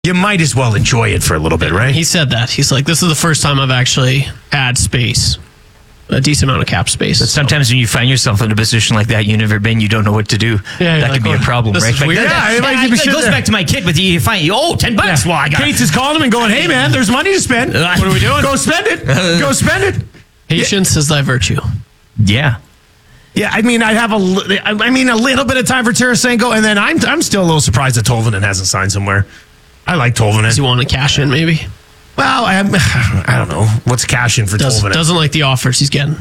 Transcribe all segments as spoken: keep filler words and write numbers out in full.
you might as well enjoy it for a little bit, right? He said that. He's like, this is the first time I've actually had space. A decent amount of cap space. But sometimes so. when you find yourself in a position like that, you've never been, you don't know what to do. Yeah, that like, could be a problem, right? Like, yeah, yeah, that, yeah, it, it goes back to my kid with you. You find, oh, ten bucks. Yeah. Well, I got Kate's is calling him and going, hey, man, there's money to spend. What are we doing? Go spend it. Go spend it. Patience yeah. is thy virtue. Yeah. Yeah, I mean, I have a, I mean, a little bit of time for Tarasenko, and then I'm, I'm still a little surprised that Tolvanen hasn't signed somewhere. I like Tolvanen. Does he want to cash in, maybe? Well, I, I don't know. What's cash in for Does, Tolvanen? Doesn't like the offers he's getting.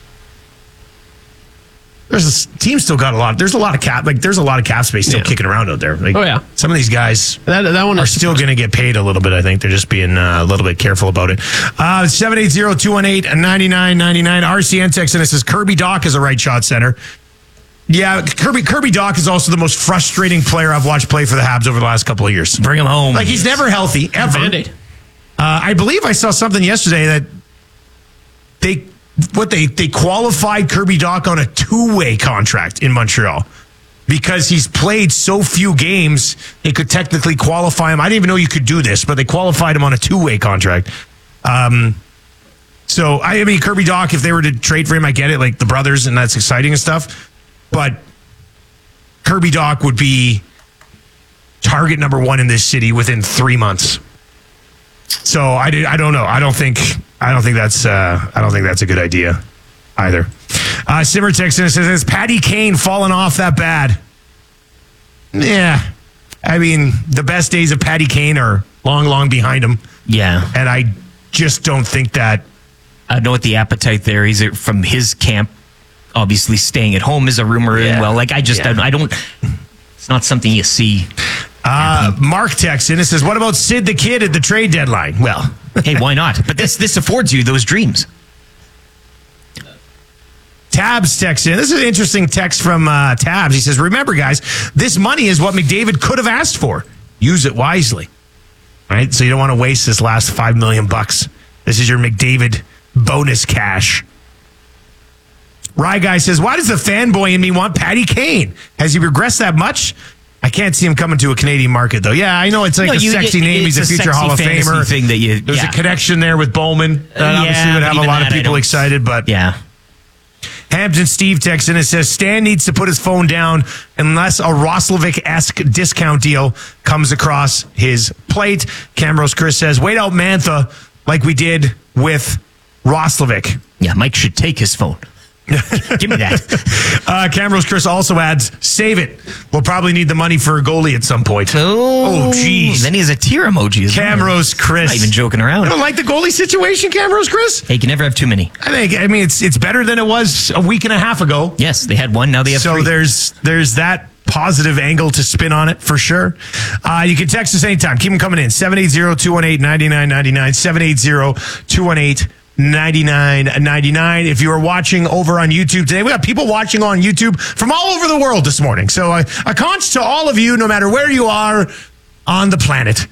There's a team still got a lot. There's a lot of cap. Like there's a lot of cap space still yeah. kicking around out there. Like, oh yeah, some of these guys that, that one are still going to get paid a little bit. I think they're just being uh, a little bit careful about it. Uh, seven eight zero, two one eight, nine nine nine nine. R C N text and it says Kirby Dach is a right shot center. Yeah, Kirby Kirby Dach is also the most frustrating player I've watched play for the Habs over the last couple of years. Bring him home. Like he's never healthy ever. Band-Aid. Uh, I believe I saw something yesterday that they. What they, they qualified Kirby Dach on a two-way contract in Montreal because he's played so few games. They could technically qualify him. I didn't even know you could do this, but they qualified him on a two-way contract. Um, so I mean, Kirby Dach, if they were to trade for him, I get it, like the brothers, and that's exciting and stuff. But Kirby Dach would be target number one in this city within three months. So I, did, I don't know. I don't think I don't think that's uh, I don't think that's a good idea either. Uh, Simmer texts in and says, "Has Patty Kane fallen off that bad?" Yeah, I mean the best days of Patty Kane are long, long behind him. Yeah, and I just don't think that. I don't know what the appetite there is from his camp. Obviously, staying at home is a rumor. Yeah. And well, like I just yeah. I don't. It's not something you see. Uh, Mark texts in and says, "What about Sid the Kid at the trade deadline?" Well, hey, why not? But this this affords you those dreams. Tabs texts in. This is an interesting text from uh, Tabs. He says, "Remember, guys, this money is what McDavid could have asked for. Use it wisely, right? So you don't want to waste this last five million bucks. This is your McDavid bonus cash." Rye Guy says, "Why does the fanboy in me want Patty Kane? Has he regressed that much? I can't see him coming to a Canadian market, though." Yeah, I know it's like no, a you, sexy it, name. He's a future Hall of Famer. Thing that you, There's yeah. a connection there with Bowman. That uh, obviously yeah, would have a lot of people excited, but yeah. Hampton Steve texts in and says, "Stan needs to put his phone down unless a Roslovic-esque discount deal comes across his plate." Camrose Chris says, "Wait out Mantha like we did with Roslovic." Yeah, Mike should take his phone. Give me that. uh, Camrose Chris also adds, "Save it. We'll probably need the money for a goalie at some point." Oh, jeez. Then he has a tear emoji. Camrose Chris. Not even joking around. You don't like the goalie situation, Camrose Chris? Hey, you can never have too many. I think. I mean, it's it's better than it was a week and a half ago. Yes, they had one. Now they have so three. So there's there's that positive angle to spin on it for sure. Uh, you can text us anytime. Keep them coming in. seven eight zero, two one eight, nine nine nine nine. seven eight zero, two one eight, ninety-nine ninety-nine. If you are watching over on YouTube today, we got people watching on YouTube from all over the world this morning. So uh, a conch to all of you, no matter where you are on the planet.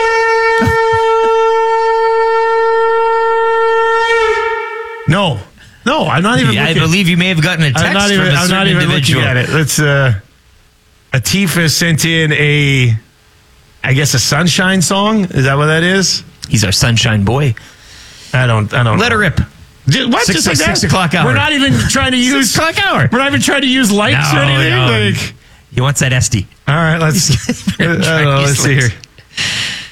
No, no, I'm not even. Yeah, looking. I believe you may have gotten a text I'm not even, from a I'm certain not even individual. looking at it. Let's. Uh, Atifa sent in a, I guess a sunshine song. Is that what that is? He's our sunshine boy. I don't. I don't. Let know. her rip. What? Six, Just like six that? o'clock hour. We're not even trying to use six o'clock hour. We're not even trying to use lights no, or anything. No. Like, he wants that S D. All right, let's. I don't know, let's see here.